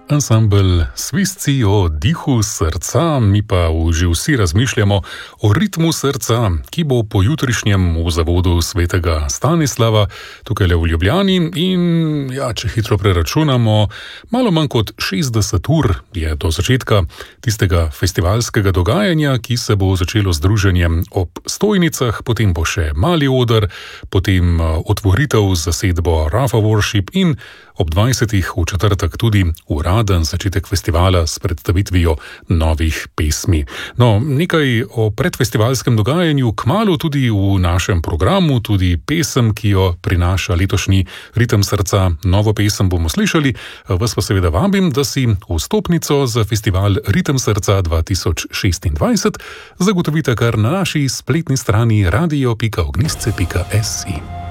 Ansambel Svisci o dihu srca, mi pa že vsi razmišljamo o ritmu srca, ki bo pojutrišnjem v zavodu svetega Stanislava, tukaj le v Ljubljani in, če hitro preračunamo, malo manj kot 60 ur je do začetka tistega festivalskega dogajanja, ki se bo začelo z druženjem ob stojnicah, potem bo še mali oder, potem otvoritev z zasedbo Rafa Worship in ob 20. v četrtek tudi uraden začetek festivala s predstavitvijo novih pesmi. No, nekaj o predfestivalskem dogajanju, kmalu tudi v našem programu, tudi pesem, ki jo prinaša letošnji Ritem srca, novo pesem bomo slišali. Vas pa seveda vabim, da si vstopnico za festival Ritem srca 2026 zagotovite kar na naši spletni strani radio.ognjisce.si.